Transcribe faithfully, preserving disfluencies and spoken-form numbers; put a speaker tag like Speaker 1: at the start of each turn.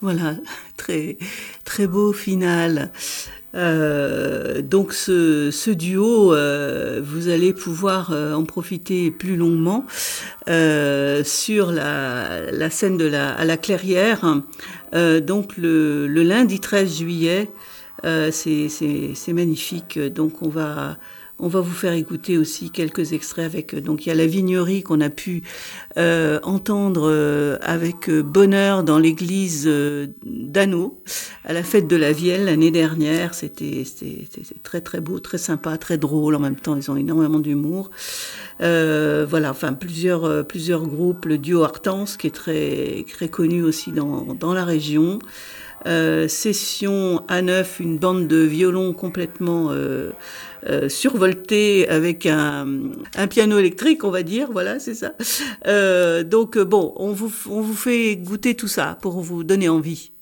Speaker 1: Voilà, très très beau final. Euh, donc ce, ce duo, euh, vous allez pouvoir euh, en profiter plus longuement euh, sur la, la scène de la, à la Clairière. Euh, donc le, le lundi treize juillet, euh, c'est, c'est, c'est magnifique. Donc on va on va vous faire écouter aussi quelques extraits avec. Donc il y a la vignerie qu'on a pu euh, entendre euh, avec bonheur dans l'église euh, d'Anneau à la fête de la Vielle l'année dernière. C'était, c'était, c'était très très beau, très sympa, très drôle en même temps. Ils ont énormément d'humour. Euh, voilà, enfin plusieurs euh, plusieurs groupes, le duo Hortense qui est très très connu aussi dans dans la région. Euh, session à neuf, une bande de violon complètement euh, euh, survoltée avec un, un piano électrique, on va dire, voilà, c'est ça. Euh, donc bon, on vous on vous fait goûter tout ça pour vous donner envie.